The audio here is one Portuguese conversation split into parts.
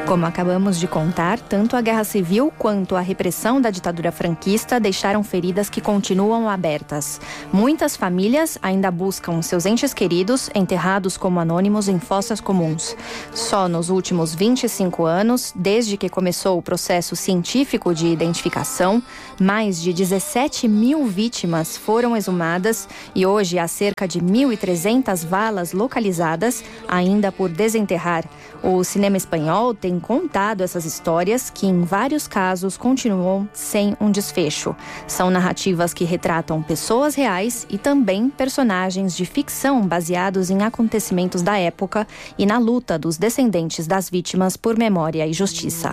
Como acabamos de contar, tanto a Guerra Civil quanto a repressão da ditadura franquista deixaram feridas que continuam abertas. Muitas famílias ainda buscam seus entes queridos enterrados como anônimos em fossas comuns. Só nos últimos 25 anos, desde que começou o processo científico de identificação, mais de 17 mil vítimas foram exumadas e hoje há cerca de 1.300 valas localizadas ainda por desenterrar. O cinema espanhol tem contado essas histórias que, em vários casos, continuam sem um desfecho. São narrativas que retratam pessoas reais e também personagens de ficção baseados em acontecimentos da época e na luta dos descendentes das vítimas por memória e justiça.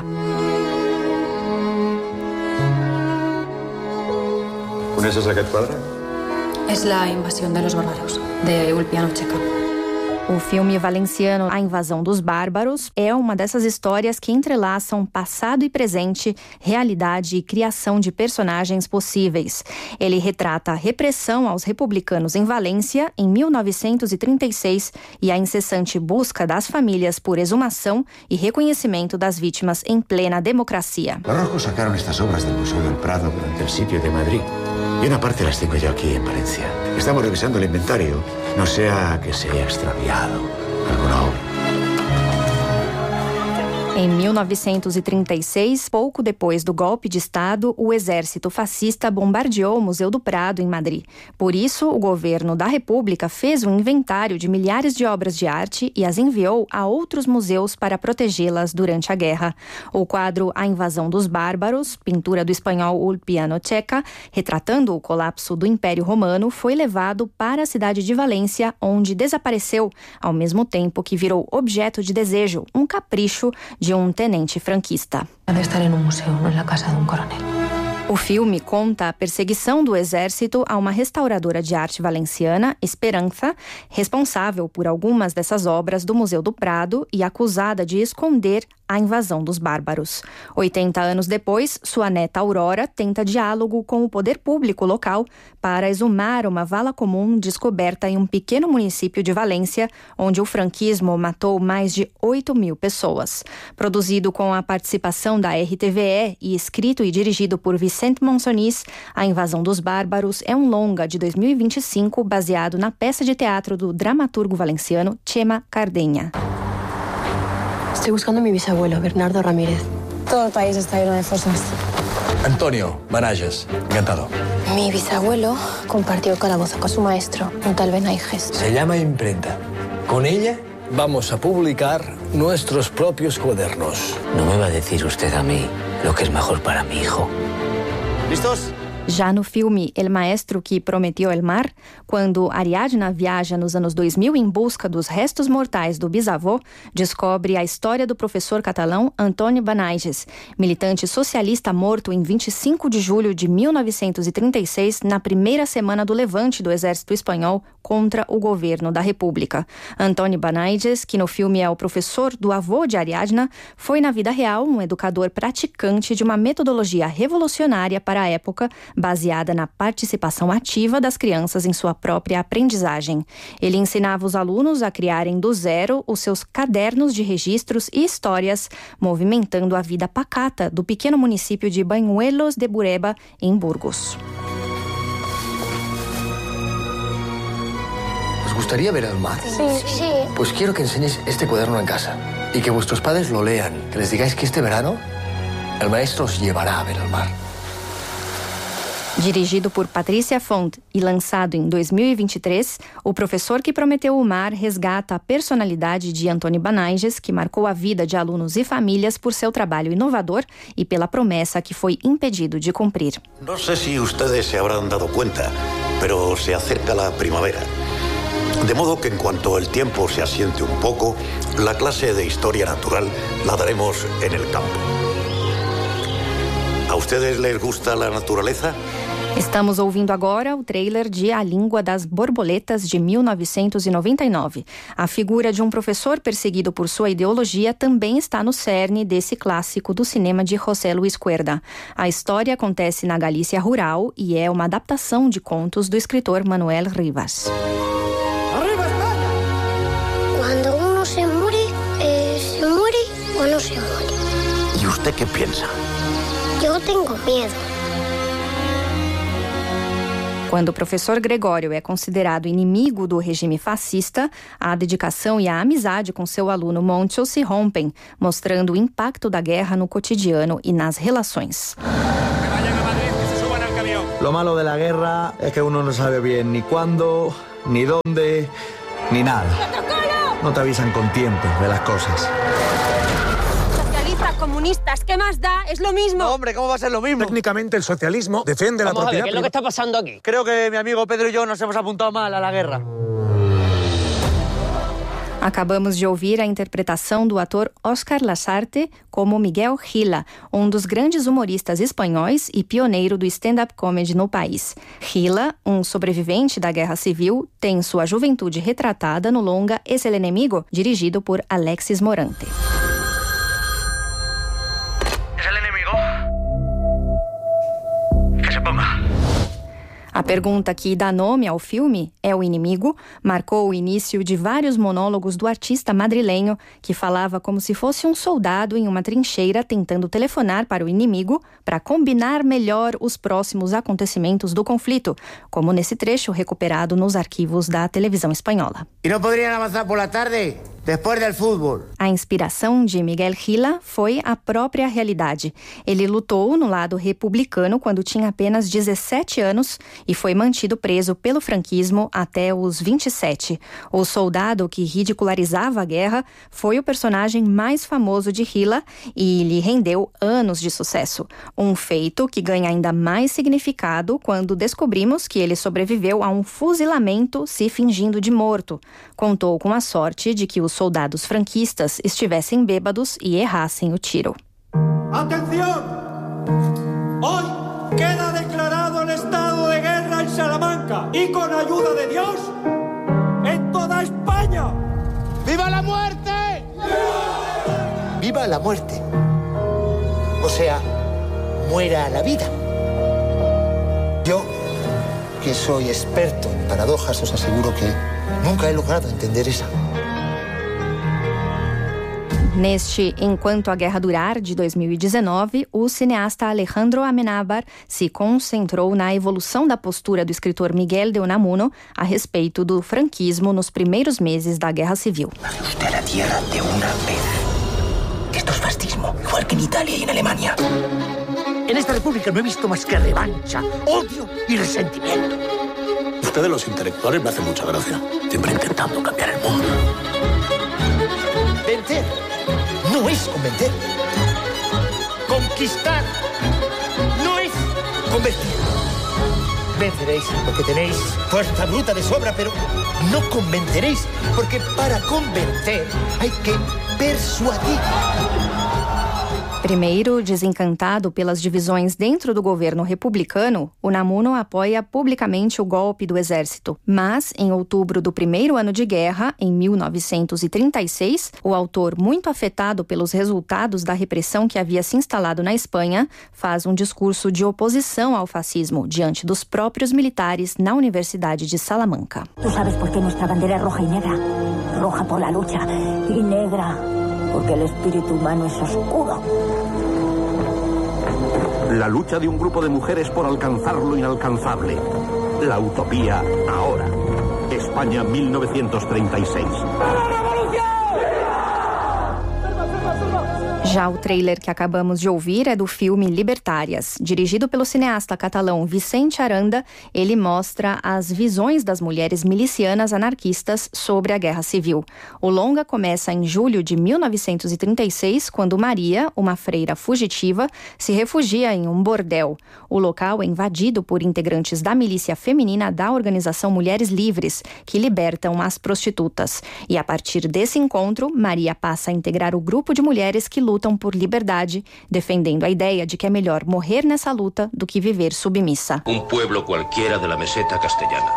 ¿Coneixes aquest quadre? Es la invasión de los bárbaros, de Ulpiano Checa. O filme valenciano A Invasão dos Bárbaros é uma dessas histórias que entrelaçam passado e presente, realidade e criação de personagens possíveis. Ele retrata a repressão aos republicanos em Valência em 1936 e a incessante busca das famílias por exumação e reconhecimento das vítimas em plena democracia. Los rojos sacaron estas obras del Museo del Prado durante el sitio de Madrid. Y una parte las tengo yo aquí en Valencia. Estamos revisando el inventario, no sea que se haya extraviado alguna obra. Em 1936, pouco depois do golpe de Estado, o exército fascista bombardeou o Museu do Prado, em Madrid. Por isso, o governo da República fez um inventário de milhares de obras de arte e as enviou a outros museus para protegê-las durante a guerra. O quadro A Invasão dos Bárbaros, pintura do espanhol Ulpiano Checa, retratando o colapso do Império Romano, foi levado para a cidade de Valência, onde desapareceu, ao mesmo tempo que virou objeto de desejo, um capricho de um tenente franquista. Ha de estar en un museo, no en la casa de un coronel. O filme conta a perseguição do exército a uma restauradora de arte valenciana, Esperança, responsável por algumas dessas obras do Museu do Prado e acusada de esconder a invasão dos bárbaros. 80 anos depois, sua neta Aurora tenta diálogo com o poder público local para exumar uma vala comum descoberta em um pequeno município de Valência, onde o franquismo matou mais de 8 mil pessoas. Produzido com a participação da RTVE e escrito e dirigido por Vicente Monsonís, A Invasão dos Bárbaros é um longa de 2025 baseado na peça de teatro do dramaturgo valenciano Chema Cardeña. Estoy buscando a mi bisabuelo, Bernardo Ramírez. Todo el país está lleno de fosas. Antonio Manages, encantado. Mi bisabuelo compartió calabozo con su maestro, un tal Benaiges. Se llama imprenta. Con ella vamos a publicar nuestros propios cuadernos. No me va a decir usted a mí lo que es mejor para mi hijo. ¿Listos? Já no filme El Maestro que Prometeu el Mar, quando Ariadna viaja nos anos 2000 em busca dos restos mortais do bisavô, descobre a história do professor catalão Antoni Benaiges, militante socialista morto em 25 de julho de 1936, na primeira semana do levante do exército espanhol contra o governo da República. Antoni Benaiges, que no filme é o professor do avô de Ariadna, foi na vida real um educador praticante de uma metodologia revolucionária para a época, baseada na participação ativa das crianças em sua própria aprendizagem. Ele ensinava os alunos a criarem do zero os seus cadernos de registros e histórias, movimentando a vida pacata do pequeno município de Bañuelos de Bureba, em Burgos. ¿Os gustaría ver el mar? Sí. Pues quiero que enseñéis este cuaderno en casa y que vuestros padres lo lean, que les digáis que este verano el maestro os llevará a ver el mar. Dirigido por Patrícia Font e lançado em 2023, O Professor que Prometeu o Mar resgata a personalidade de Antoni Benaiges, que marcou a vida de alunos e famílias por seu trabalho inovador e pela promessa que foi impedido de cumprir. No sé si ustedes se habrán dado cuenta, pero se acerca la primavera. De modo que en cuanto el tiempo se asiente un poco, la clase de historia natural la daremos en el campo. ¿A ustedes les gusta la naturaleza? Estamos ouvindo agora o trailer de A Língua das Borboletas, de 1999. A figura de um professor perseguido por sua ideologia também está no cerne desse clássico do cinema de José Luis Cuerda. A história acontece na Galícia rural e é uma adaptação de contos do escritor Manuel Rivas. Cuando uno se muere o no se muere. ¿Y usted qué piensa? Yo tengo miedo. Quando o professor Gregório é considerado inimigo do regime fascista, a dedicação e a amizade com seu aluno Montiel se rompem, mostrando o impacto da guerra no cotidiano e nas relações. Lo malo de la guerra es que uno no sabe bien ni cuándo, ni dónde, ni nada. No te avisan con tiempo de las cosas. Comunistas, ¿qué más da? Es lo mismo. No, hombre, ¿cómo va a ser lo mismo? Técnicamente el socialismo defiende la propiedad. Vamos a ver, ¿qué es lo que está pasando aquí? Creo que mi amigo Pedro y yo nos hemos apuntado mal a la guerra. Acabamos de ouvir a interpretação do ator Óscar Lasarte como Miguel Gila, dos grandes humoristas espanhóis e pioneiro do stand-up comedy no país. Gila, sobrevivente da Guerra Civil, tem sua juventude retratada no longa Es el Enemigo, dirigido por Alexis Morante. A pergunta que dá nome ao filme, É o Inimigo, marcou o início de vários monólogos do artista madrilenho, que falava como se fosse um soldado em uma trincheira tentando telefonar para o inimigo para combinar melhor os próximos acontecimentos do conflito, como nesse trecho recuperado nos arquivos da televisão espanhola. E não poderiam avançar por la tarde? Depois do futebol. A inspiração de Miguel Gila foi a própria realidade. Ele lutou no lado republicano quando tinha apenas 17 anos e foi mantido preso pelo franquismo até os 27. O soldado que ridicularizava a guerra foi o personagem mais famoso de Gila e lhe rendeu anos de sucesso. Um feito que ganha ainda mais significado quando descobrimos que ele sobreviveu a um fuzilamento se fingindo de morto. Contou com a sorte de que os soldados franquistas estivessem bêbados e errassem o tiro. ¡Atención! Hoy queda declarado el estado de guerra en Salamanca y con ayuda de Dios en toda España. ¡Viva la muerte! ¡Viva la muerte! O sea, muera la vida. Yo, que soy experto en paradojas, os aseguro que nunca he logrado entender esa. Neste Enquanto a Guerra Durar, de 2019, o cineasta Alejandro Amenábar se concentrou na evolução da postura do escritor Miguel de Unamuno a respeito do franquismo nos primeiros meses da Guerra Civil. Baje usted a la tierra de una vez. Que esto es fascismo, igual que en Italia y en Alemania. En esta república no he visto más que revancha, odio y resentimiento. Ustedes los intelectuales me hacen mucha gracia. Siempre intentando cambiar el mundo. Vencer no es convencer. Conquistar no es convertir. Venceréis porque tenéis fuerza bruta de sobra, pero no convenceréis porque para convencer hay que persuadir. Primeiro, desencantado pelas divisões dentro do governo republicano, Unamuno apoia publicamente o golpe do exército. Mas, em outubro do primeiro ano de guerra, em 1936, o autor, muito afetado pelos resultados da repressão que havia se instalado na Espanha, faz um discurso de oposição ao fascismo diante dos próprios militares na Universidade de Salamanca. Tu sabes por que nossa bandeira é roja e negra? Roja por la lucha e negra porque el espíritu humano es oscuro. La lucha de un grupo de mujeres por alcanzar lo inalcanzable. La utopía ahora. España 1936. Já o trailer que acabamos de ouvir é do filme Libertárias. Dirigido pelo cineasta catalão Vicente Aranda, ele mostra as visões das mulheres milicianas anarquistas sobre a Guerra Civil. O longa começa em julho de 1936, quando Maria, uma freira fugitiva, se refugia em um bordel. O local é invadido por integrantes da milícia feminina da organização Mulheres Livres, que libertam as prostitutas. E a partir desse encontro, Maria passa a integrar o grupo de mulheres que lutam por liberdade, defendendo a ideia de que é melhor morrer nessa luta do que viver submissa. Un pueblo cualquiera de la meseta castellana.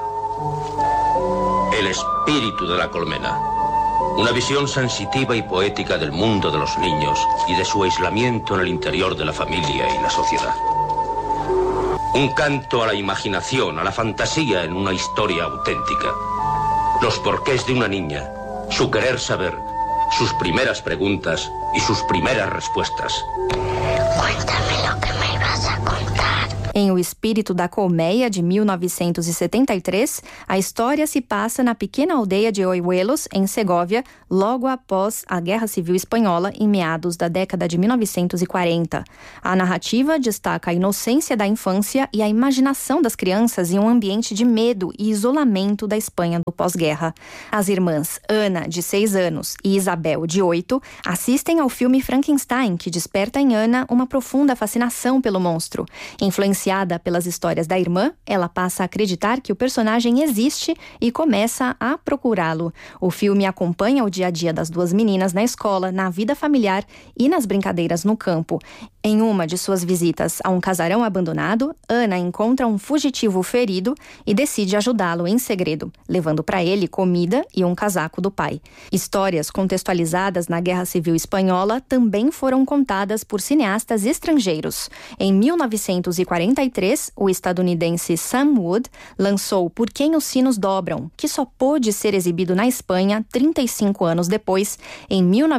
El espíritu de la colmena. Una visión sensitiva y poética del mundo de los niños y de su aislamiento en el interior de la familia y la sociedad. Un canto a la imaginación, a la fantasía en una historia auténtica. Los porqués de una niña, su querer saber, sus primeras preguntas y sus primeras respuestas. Cuéntame lo que me ibas a contar. Em O Espírito da Colmeia, de 1973, a história se passa na pequena aldeia de Oiuelos, em Segóvia, logo após a Guerra Civil Espanhola, em meados da década de 1940. A narrativa destaca a inocência da infância e a imaginação das crianças em um ambiente de medo e isolamento da Espanha do pós-guerra. As irmãs Ana, de 6 anos, e Isabel, de 8, assistem ao filme Frankenstein, que desperta em Ana uma profunda fascinação pelo monstro. Influenciada pelas histórias da irmã, ela passa a acreditar que o personagem existe e começa a procurá-lo. O filme acompanha o dia a dia das duas meninas na escola, na vida familiar e nas brincadeiras no campo. Em uma de suas visitas a um casarão abandonado, Ana encontra um fugitivo ferido e decide ajudá-lo em segredo, levando para ele comida e um casaco do pai. Histórias contextualizadas na Guerra Civil Espanhola também foram contadas por cineastas estrangeiros. Em 1943, o estadunidense Sam Wood lançou Por Quem os Sinos Dobram, que só pôde ser exibido na Espanha 35 anos depois, em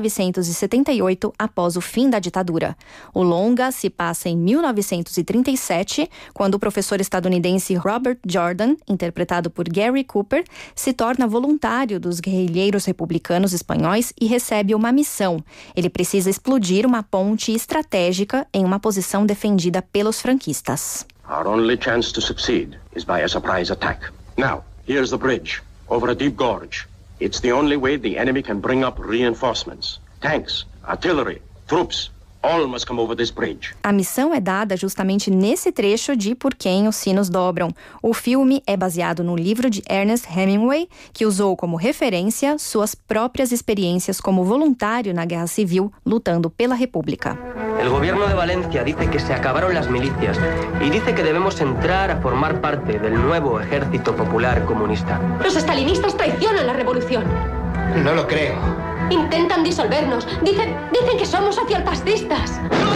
1978, após o fim da ditadura. O longa se passa em 1937, quando o professor estadunidense Robert Jordan, interpretado por Gary Cooper, se torna voluntário dos guerrilheiros republicanos espanhóis e recebe uma missão. Ele precisa explodir uma ponte estratégica em uma posição defendida pelos franquistas. Our only chance to succeed is by a surprise attack. Now, here's the bridge, over a deep gorge. It's the only way the enemy can bring up reinforcements. Tanks, artillery, troops, all must come over this bridge. A missão é dada justamente nesse trecho de Por Quem os Sinos Dobram. O filme é baseado no livro de Ernest Hemingway, que usou como referência suas próprias experiências como voluntário na Guerra Civil, lutando pela República. El gobierno de Valencia dice que se acabaron las milicias y dice que debemos entrar a formar parte del nuevo ejército popular comunista. Los estalinistas traicionan la revolución. No lo creo. Intentan disolvernos. Dicen que somos socialfascistas.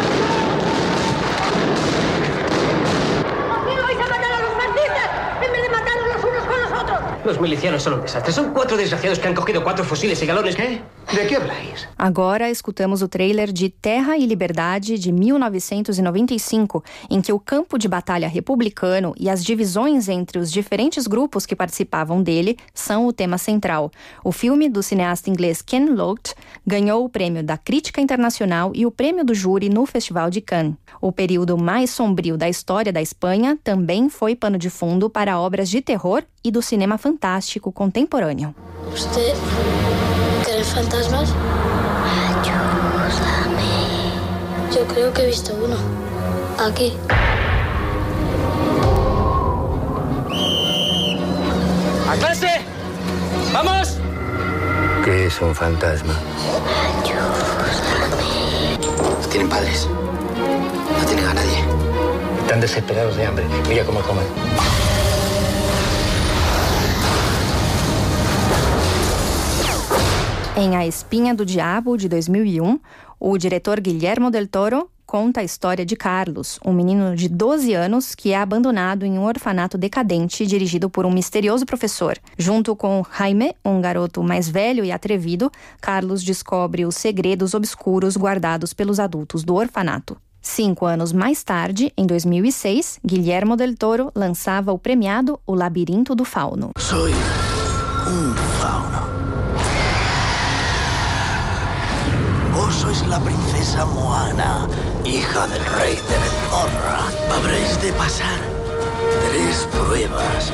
¿Por qué vais a matar a los fascistas en vez de matarnos los unos con los otros? Los milicianos son un desastre. Son 4 desgraciados que han cogido 4 fusiles y galones. ¿Qué? ¿De qué habláis? Agora escutamos o trailer de Terra e Liberdade, de 1995, em que o campo de batalha republicano e as divisões entre os diferentes grupos que participavam dele são o tema central. O filme do cineasta inglês Ken Loach ganhou o prêmio da Crítica Internacional e o prêmio do júri no Festival de Cannes. O período mais sombrio da história da Espanha também foi pano de fundo para obras de terror e do cinema fantástico contemporâneo. ¿Usted cree en fantasmas? Ayúdame. Yo creo que he visto uno. Aquí. ¡A clase! ¡Vamos! ¿Qué es un fantasma? Ayúdame. No tienen padres. No tienen a nadie. Están desesperados de hambre. Mira cómo comen. Em A Espinha do Diabo, de 2001, o diretor Guillermo del Toro conta a história de Carlos, um menino de 12 anos que é abandonado em um orfanato decadente dirigido por um misterioso professor. Junto com Jaime, um garoto mais velho e atrevido, Carlos descobre os segredos obscuros guardados pelos adultos do orfanato. 5 anos mais tarde, em 2006, Guillermo del Toro lançava o premiado O Labirinto do Fauno. Soy un fauno. Vos sois la princesa Moana, hija del rey de Belmorra. Habréis de pasar 3 pruebas.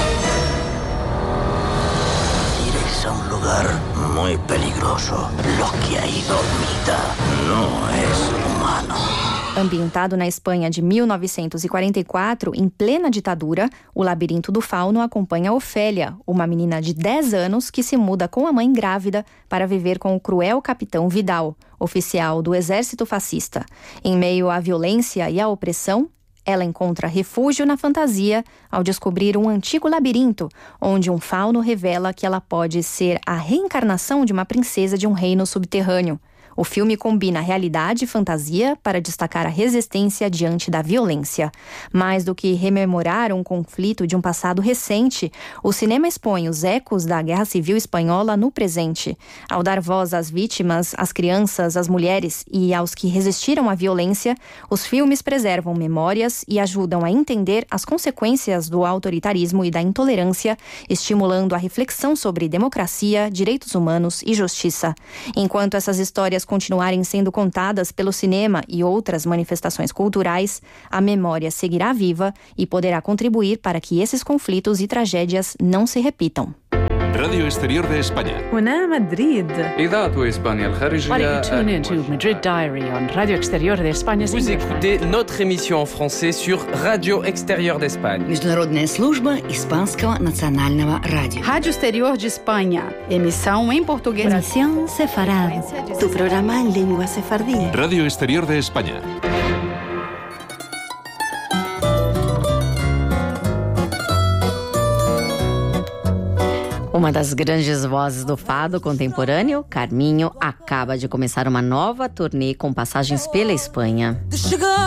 Iréis a un lugar muy peligroso. Lo que ahí dormita no es humano. Ambientado na Espanha de 1944, em plena ditadura, O Labirinto do Fauno acompanha Ofélia, uma menina de 10 anos que se muda com a mãe grávida para viver com o cruel capitão Vidal, oficial do exército fascista. Em meio à violência e à opressão, ela encontra refúgio na fantasia ao descobrir um antigo labirinto, onde um fauno revela que ela pode ser a reencarnação de uma princesa de um reino subterrâneo. O filme combina realidade e fantasia para destacar a resistência diante da violência. Mais do que rememorar um conflito de um passado recente, o cinema expõe os ecos da Guerra Civil Espanhola no presente. Ao dar voz às vítimas, às crianças, às mulheres e aos que resistiram à violência, os filmes preservam memórias e ajudam a entender as consequências do autoritarismo e da intolerância, estimulando a reflexão sobre democracia, direitos humanos e justiça. Enquanto essas histórias continuarem sendo contadas pelo cinema e outras manifestações culturais, a memória seguirá viva e poderá contribuir para que esses conflitos e tragédias não se repitam. راديو اكستيريور de España. هنا مدريد. إذاعة إسبانيا الخارجية. Well, you tune into Madrid Diary on Radio Exterior de España. Vous écoutez notre émission en français sur Radio Exterior d'Espagne. Международная служба Испанского национального радио. Rádio Exterior de Espanha. Emissão em português. Emisión sefarad. Tu programa en lengua sefardí. Radio Exterior de España. Uma das grandes vozes do fado contemporâneo, Carminho, acaba de começar uma nova turnê com passagens pela Espanha.